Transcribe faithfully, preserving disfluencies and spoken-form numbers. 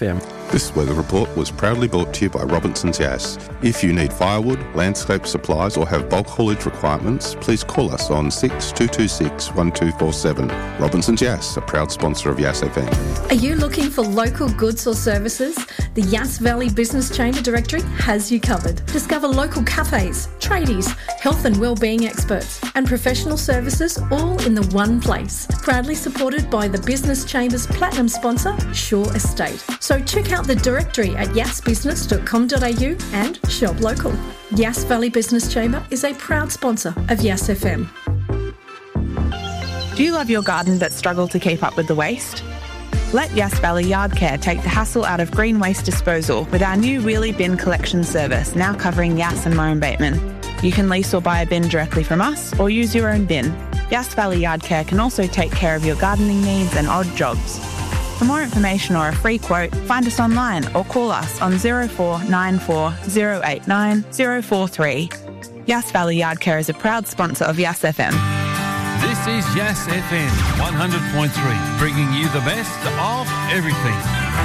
M. This weather report was proudly brought to you by Robinson's Gas. If you need firewood, landscape supplies or have bulk haulage requirements, please call us on six two two six, one two four seven. Robinson's Gas, a proud sponsor of Yass F M. Are you looking for local goods or services? The Yass Valley Business Chamber Directory has you covered. Discover local cafes, tradies, health and wellbeing experts and professional services all in the one place. Proudly supported by the Business Chamber's platinum sponsor, Shore Estate. So check out the directory at yass business dot com dot a u and shop local. Yass Valley Business Chamber is a proud sponsor of Yass F M. Do you love your garden but struggle to keep up with the waste? Let Yass Valley Yard Care take the hassle out of green waste disposal with our new wheelie bin collection service, now covering Yass and Murrum Bateman. You can lease or buy a bin directly from us or use your own bin. Yass Valley Yard Care can also take care of your gardening needs and odd jobs. For more information or a free quote, find us online or call us on zero four nine four, zero eight nine, zero four three. Yass Valley Yard Care is a proud sponsor of Yass F M. This is Yass F M one hundred point three, bringing you the best of everything.